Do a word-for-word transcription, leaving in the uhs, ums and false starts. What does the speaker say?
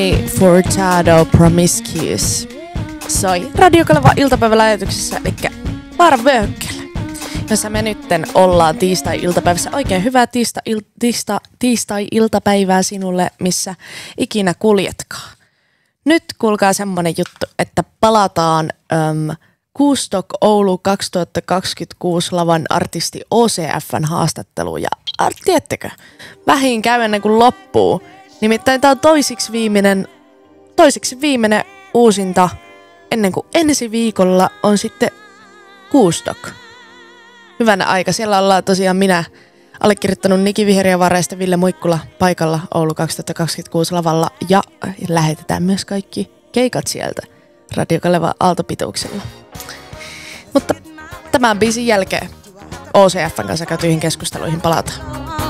Furtado Promiscuous soi Radio Kaleva iltapäivälähetyksessä, eli Vaara Vöhkkele, jossa me nytten ollaan tiistai-iltapäivässä. Oikein hyvää tiista, il, tiista, tiistai-iltapäivää sinulle, missä ikinä kuljetkaa. Nyt kuulkaa semmonen juttu, että palataan äm, Kuustok Oulu kaksituhattakaksikymmentäkuusi lavan artisti O C F:n haastatteluun. Ja tiedättekö, vähin käy ennen kuin loppuu. Nimittäin tämä on toisiksi viimeinen, toisiksi viimeinen uusinta ennen kuin ensi viikolla on sitten Kuustok. Hyvänä aika. Siellä ollaan tosiaan minä allekirjoittanut Niki Viheriävaara ja Ville Muikkula paikalla Oulu kaksituhattakaksikymmentäkuusi lavalla. Ja lähetetään myös kaikki keikat sieltä Radio Kaleva aaltopituuksella. Mutta tämän biisin jälkeen O C F:n kanssa käytyihin keskusteluihin palataan.